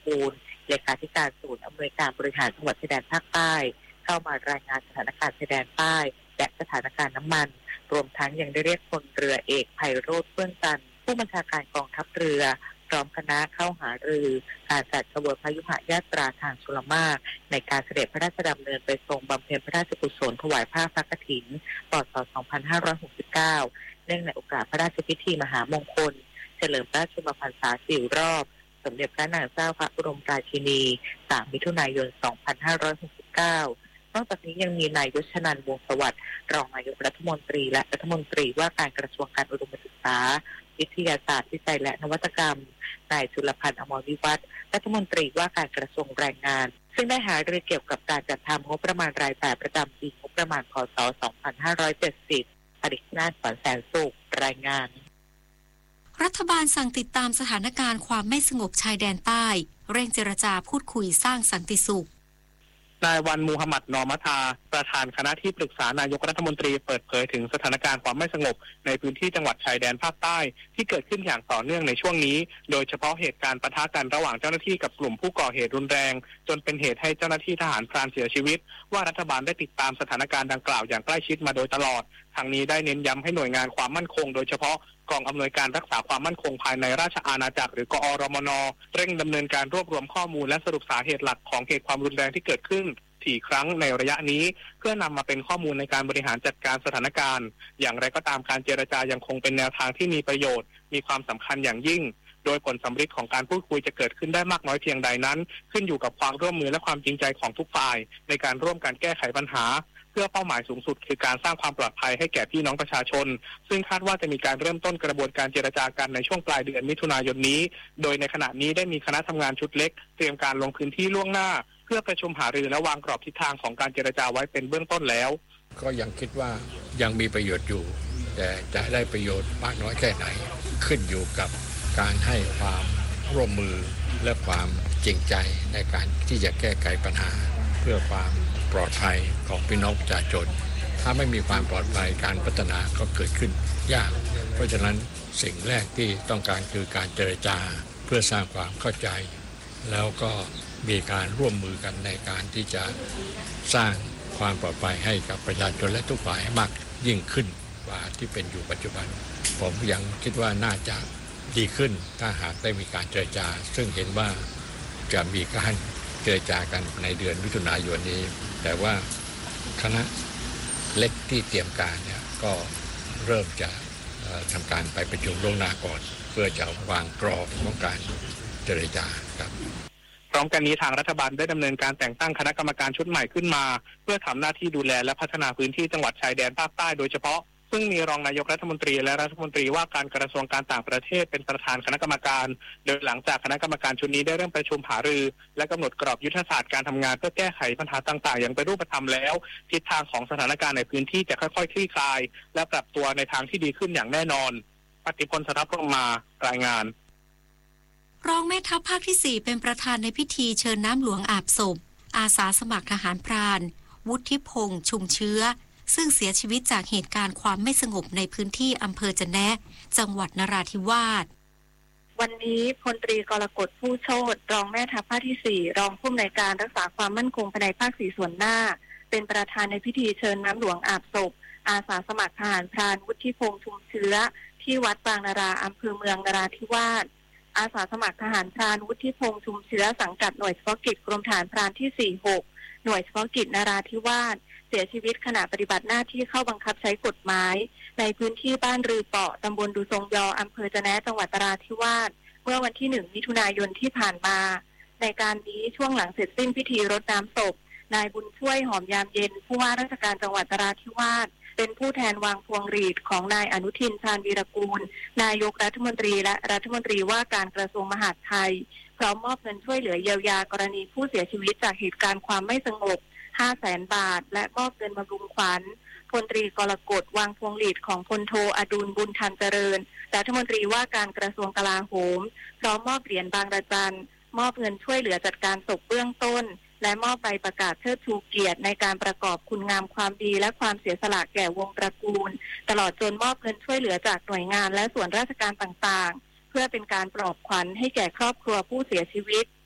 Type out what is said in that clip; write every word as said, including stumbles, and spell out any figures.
กูลเลขาธิการศูนย์อำนวยการบริหารจังหวัดชายแดนภาคใต้เข้ามารายงานสถานการณ์ชายแดนใต้และสถานการณ์น้ำมันรวมทั้งยังได้เรียกพลเรือเอกไพโรจน์เฟื่องจันทร์ผู้บัญชาการกองทัพเรือพร้อมคณะเข้าหารือการจัดขบวนพยุหญาตราทางชลมารในการเสด็จพระราชดำเนินไปทรงบำเพ็ญพระราชกุศลถวายผ้าพระกฐินปศสองพันห้าร้อยหกสิบเก้าเนื่องในโอกาสพระราชพิธีมหามงคลเฉลิมพระชนมพรรษาสี่รอบสมเด็จพระนางเจ้าพระบรมราชินีสามมิถุนายนสองพันห้าร้อยหกสิบเก้านอกจากนี้ยังมีนายยศนันท์วงศ์สวัสดิ์รองนายกรัฐมนตรีและรัฐมนตรีว่าการกระทรวงการอุดมศึกษาวิทยาศาสตร์วิจัยและนวัตกรรมนายจุลพันธ์อมรวิวัฒน์รัฐมนตรีว่าการกระทรวงแรงงานซึ่งได้หารือเกี่ยวกับการจัดทำงบประมาณรายจ่ายประจำปีงบประมาณพ.ศ. สองพันห้าร้อยเจ็ดสิบอดิษฐ์นาถ ขวัญแสนสุขรายงานรัฐบาลสั่งติดตามสถานการณ์ความไม่สงบชายแดนใต้เร่งเจรจาพูดคุยสร้างสันติสุขนายวันมูฮัมหมัดนอมัทาประธานคณะที่ปรึกษานายกรัฐมนตรีเปิดเผยถึงสถานการณ์ความไม่สงบในพื้นที่จังหวัดชายแดนภาคใต้ที่เกิดขึ้นอย่างต่อเนื่องในช่วงนี้โดยเฉพาะเหตุการณ์ปะทะกันระหว่างเจ้าหน้าที่กับกลุ่มผู้ก่อเหตุรุนแรงจนเป็นเหตุให้เจ้าหน้าที่ทหารพรานเสียชีวิตว่ารัฐบาลได้ติดตามสถานการณ์ดังกล่าวอย่างใกล้ชิดมาโดยตลอดทางนี้ได้เน้นย้ำให้หน่วยงานความมั่นคงโดยเฉพาะกองอำนวยการรักษาความมั่นคงภายในราชอาณาจักรหรือกอรมนเร่งดำเนินการรวบรวมข้อมูลและสรุปสาเหตุหลักของเหตุความรุนแรงที่เกิดขึ้นสี่ครั้งในระยะนี้เพื่อนำมาเป็นข้อมูลในการบริหารจัดการสถานการณ์อย่างไรก็ตามการเจรจายังคงเป็นแนวทางที่มีประโยชน์มีความสำคัญอย่างยิ่งโดยผลสำฤทธิ์ของการพูดคุยจะเกิดขึ้นได้มากน้อยเพียงใดนั้นขึ้นอยู่กับความร่วมมือและความจริงใจของทุกฝ่ายในการร่วมกันแก้ไขปัญหาเพื่อเป้าหมายสูงสุดคือการสร้างความปลอดภัยให้แก่พี่น้องประชาชนซึ่งคาดว่าจะมีการเริ่มต้นกระบวนการเจรจากันในช่วงปลายเดือนมิถุนายนนี้โดยในขณะนี้ได้มีคณะทำงานชุดเล็กเตรียมการลงพื้นที่ล่วงหน้าเพื่อประชุมหารือและวางกรอบทิศทางของการเจรจาไว้เป็นเบื้องต้นแล้วก็ยังคิดว่ายังมีประโยชน์อยู่แต่จะได้ประโยชน์มากน้อยแค่ไหนขึ้นอยู่กับการให้ความร่วมมือและความจริงใจในการที่จะแก้ไขปัญหาเพื่อความปลอดภัยของพี่น้องประชาชนถ้าไม่มีความปลอดภัยการพัฒนาก็เกิดขึ้นยากเพราะฉะนั้นสิ่งแรกที่ต้องการคือการเจรจาเพื่อสร้างความเข้าใจแล้วก็มีการร่วมมือกันในการที่จะสร้างความปลอดภัยให้กับประชาชนและทุกฝ่ายให้มากยิ่งขึ้นกว่าที่เป็นอยู่ปัจจุบันผมยังคิดว่าน่าจะดีขึ้นถ้าหากได้มีการเจรจาซึ่งเห็นว่าจะมีการเจรจากันในเดือนมิถุนายนนี้แต่ว่าคณะเล็กที่เตรียมการเนี่ยก็เริ่มจะทำการไปประชุมล่วงหน้าก่อนเพื่อจะวางกรอบของการเจรจาครับพร้อมกันนี้ทางรัฐบาลได้ดำเนินการแต่งตั้งคณะกรรมการชุดใหม่ขึ้นมาเพื่อทำหน้าที่ดูแลและพัฒนาพื้นที่จังหวัดชายแดนภาคใต้โดยเฉพาะซึ่งมีรองนายกรัฐมนตรีและรัฐมนตรีว่าการกระทรวงการต่างประเทศเป็นประธานคณะกรรมการโดยหลังจากคณะกรรมการชุดนี้ได้เริ่มประชุมหารือและกำหนดกรอบยุทธศาสตร์การทำงานเพื่อแก้ไขปัญหาต่างๆอย่างเป็นรูปธรรมแล้วทิศทางของสถานการณ์ในพื้นที่จะค่อยๆคลี่คลายและปรับตัวในทางที่ดีขึ้นอย่างแน่นอนปฏิพล สทัพพรหมมารายงานรองแม่ทัพภาคที่สี่เป็นประธานในพิธีเชิญน้ำหลวงอาบศพอาสาสมัครทหารพรานวุฒิพงษ์ชุมเชื้อซึ่งเสียชีวิตจากเหตุการณ์ความไม่สงบในพื้นที่อำเภอจะแนะจังหวัดนราธิวาสวันนี้พลตรีกรกฎผู้โชติรองแม่ทัพภาคที่สี่รองผู้อำนวยการรักษาความมั่นคงภายในภาคสี่ส่วนหน้าเป็นประธานในพิธีเชิญน้ำหลวงอาบศพอาสาสมัครทหารพรานวุฒิพงษ์ชุมเชื้อที่วัดบางนาราอำเภอเมืองนราธิวาสอาสาสมัครทหารพรานวุฒิพงษ์ชุมเชื้อสังกัดหน่วยเฉพาะกิจกรมทหารพรานที่สี่สิบหกหน่วยเฉพาะกิจนราธิวาสเสียชีวิตขณะปฏิบัติหน้าที่เข้าบังคับใช้กฎหมายในพื้นที่บ้านรือเปาะตำบลดูทรงยออำเภอจะแนะจังหวัดนราธิวาสเมื่อวันที่หนึ่งมิถุนายนที่ผ่านมาในการนี้ช่วงหลังเสร็จสิ้นพิธีรดน้ำศพนายบุญช่วยหอมยามเย็นผู้ว่าราชการจังหวัดนราธิวาสเป็นผู้แทนวางพวงหรีดของนายอนุทินชาญวีรกูลนายกรัฐมนตรีและรัฐมนตรีว่าการกระทรวงมหาดไทยพร้อมมอบเงินช่วยเหลือเยียวยากรณีผู้เสียชีวิตจากเหตุการณ์ความไม่สงบห้าแสนบาทและมอบเงินบำรุงขวัญพลตรีกรกฎวางพวงหรีดของพลโทอดุลบุญทันเจริญรัฐมนตรีว่าการกระทรวงกลาโหมพร้อมมอบเหรียญบางระจันมอบเงินช่วยเหลือจัดการศพเบื้องต้นและมอบใบประกาศเชิดชูเกียรติในการประกอบคุณงามความดีและความเสียสละแก่วงตระกูลตลอดจนมอบเงินช่วยเหลือจากหน่วยงานและส่วนราชการต่างๆเพื่อเป็นการปลอบขวัญให้แก่ครอบครัวผู้เสียชีวิต